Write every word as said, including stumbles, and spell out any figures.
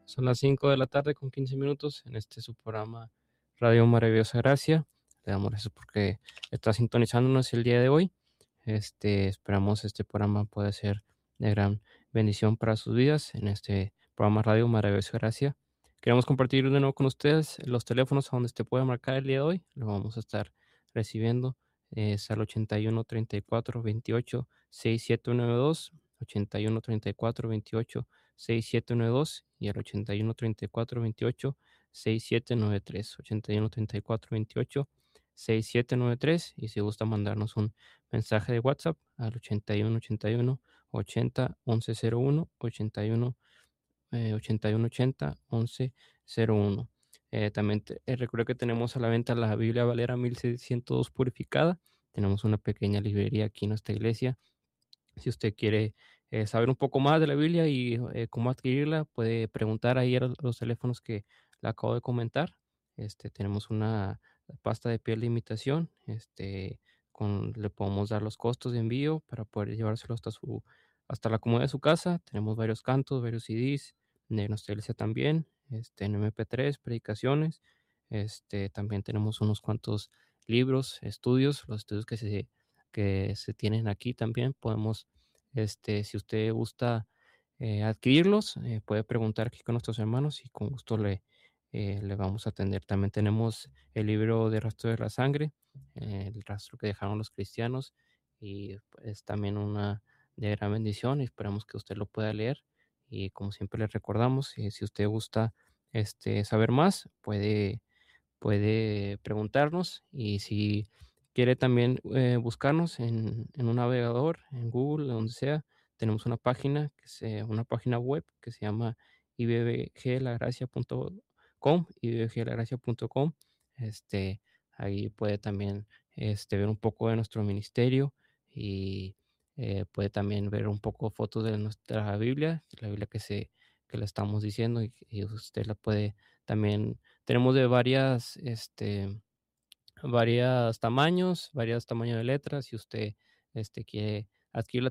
Son las cinco de la tarde con quince minutos en este su programa Radio Maravillosa Gracia. Le damos gracias porque está sintonizándonos el día de hoy. Este, esperamos este programa pueda ser de gran bendición para sus vidas en este programa Radio Maravillosa Gracia. Queremos compartir de nuevo con ustedes los teléfonos a donde usted pueda marcar el día de hoy. Lo vamos a estar recibiendo. Es al ochenta y uno, treinta y cuatro, veintiocho, sesenta y siete noventa y dos, ochenta y uno, treinta y cuatro, veintiocho, sesenta y siete noventa y dos y al ochenta y uno, treinta y cuatro, veintiocho, sesenta y siete noventa y tres, ochenta y uno, treinta y cuatro, veintiocho, sesenta y siete noventa y tres. Y si gusta mandarnos un mensaje de WhatsApp al ochenta y uno, ochenta y uno, ochenta, once cero uno, ochenta y uno, eh, ochenta y uno, ochenta, once cero uno. Eh, también te, eh, recuerda que tenemos a la venta la Biblia Valera mil seiscientos dos purificada. Tenemos una pequeña librería aquí en nuestra iglesia. Si usted quiere eh, saber un poco más de la Biblia y eh, cómo adquirirla, puede preguntar ahí a los, los teléfonos que le acabo de comentar. Este, tenemos una pasta de piel de imitación, este, con, le podemos dar los costos de envío para poder llevárselo hasta su, hasta la comodidad de su casa. Tenemos varios cantos, varios C Ds de nuestra iglesia también, este, en M P tres, predicaciones. Este, también tenemos unos cuantos libros, estudios, los estudios que se que se tienen aquí también. Podemos, este, si usted gusta eh, adquirirlos, eh, puede preguntar aquí con nuestros hermanos y con gusto le, eh, le vamos a atender. También tenemos el libro de Rastro de la Sangre, eh, el rastro que dejaron los cristianos, y es también una de gran bendición y esperamos que usted lo pueda leer. Y como siempre le recordamos, eh, si usted gusta este, saber más, puede puede preguntarnos y si quiere también eh, buscarnos en, en un navegador, en Google, donde sea, tenemos una página, que se, una página web que se llama i b b g la gracia punto com, i b b g la gracia punto com. Este, ahí puede también este, ver un poco de nuestro ministerio y eh, puede también ver un poco fotos de nuestra Biblia, la Biblia que se que le estamos diciendo y, y usted la puede también tenemos de varias, este, varias tamaños, varios tamaños de letras. Si usted, este, quiere adquirir